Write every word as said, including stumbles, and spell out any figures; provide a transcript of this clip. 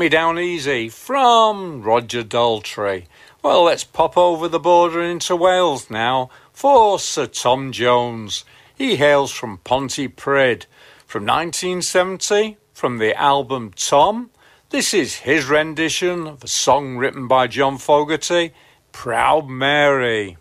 Me Down Easy from Roger Daltrey. Well, let's pop over the border into Wales now for Sir Tom Jones. He hails from Pontypridd. From nineteen seventy, from the album Tom, this is his rendition of a song written by John Fogerty, Proud Mary.